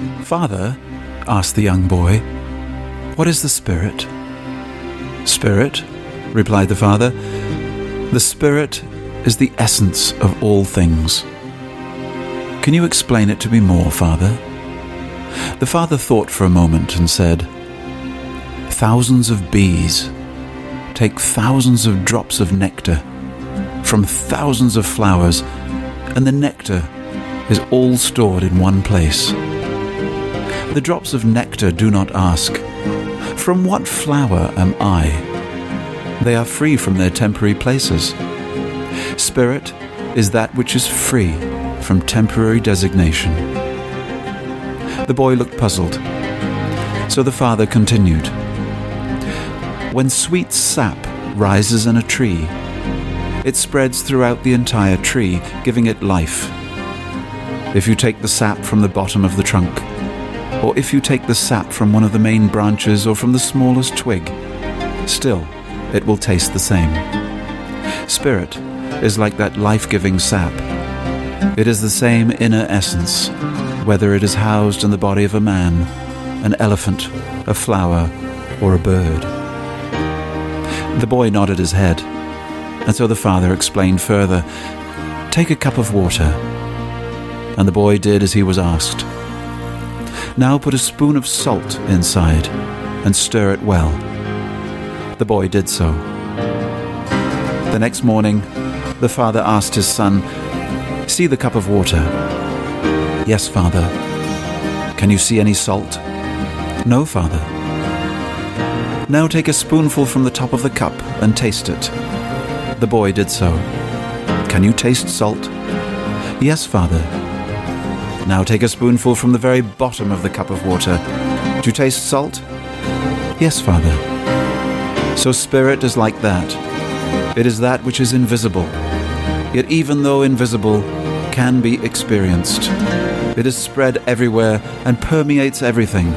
"Father," asked the young boy, "what is the spirit?" "Spirit," replied the father, "the spirit is the essence of all things." "Can you explain it to me more, father?" The father thought for a moment and said, "Thousands of bees take thousands of drops of nectar from thousands of flowers, and the nectar is all stored in one place. The drops of nectar do not ask, 'From what flower am I?' They are free from their temporary places. Spirit is that which is free from temporary designation." The boy looked puzzled, so the father continued, "When sweet sap rises in a tree, it spreads throughout the entire tree, giving it life. If you take the sap from the bottom of the trunk, or if you take the sap from one of the main branches or from the smallest twig, still it will taste the same. Spirit is like that life-giving sap. It is the same inner essence, whether it is housed in the body of a man, an elephant, a flower, or a bird." The boy nodded his head, and so the father explained further, "Take a cup of water." And the boy did as he was asked. "Now put a spoon of salt inside and stir it well." The boy did so. The next morning, the father asked his son, "See the cup of water?" "Yes, father." "Can you see any salt?" "No, father." "Now take a spoonful from the top of the cup and taste it." The boy did so. "Can you taste salt?" "Yes, father." "Now take a spoonful from the very bottom of the cup of water. Do you taste salt?" "Yes, father." So spirit is like that. It is that which is invisible, yet even though invisible, can be experienced. It is spread everywhere and permeates everything.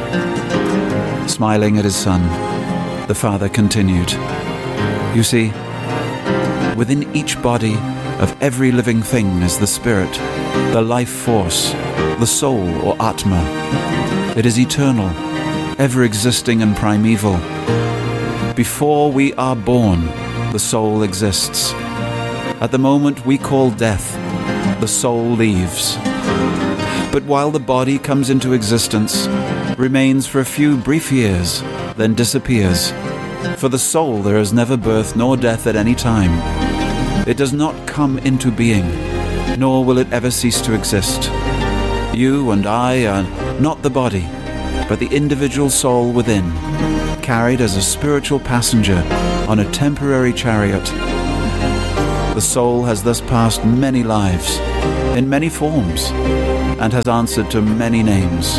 Smiling at his son, the father continued, "You see, within each body of every living thing is the spirit, the life force, the soul or Atma. It is eternal, ever-existing and primeval. Before we are born, the soul exists. At the moment we call death, the soul leaves. But while the body comes into existence, remains for a few brief years, then disappears. For the soul there is never birth nor death at any time. It does not come into being, nor will it ever cease to exist. You and I are not the body, but the individual soul within, carried as a spiritual passenger on a temporary chariot. The soul has thus passed many lives, in many forms, and has answered to many names.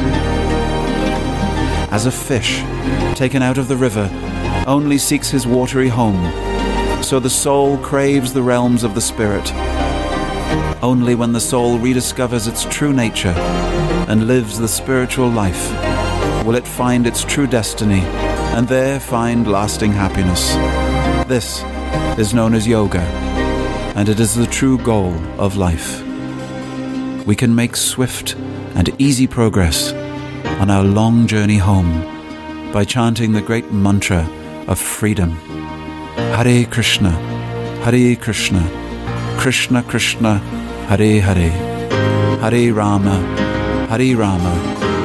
As a fish, taken out of the river, only seeks his watery home, so the soul craves the realms of the spirit. Only when the soul rediscovers its true nature and lives the spiritual life will it find its true destiny and there find lasting happiness. This is known as yoga, and it is the true goal of life. We can make swift and easy progress on our long journey home by chanting the great mantra of freedom. Hare Krishna, Hare Krishna, Krishna Krishna, Hare Hare, Hare Rama, Hare Rama,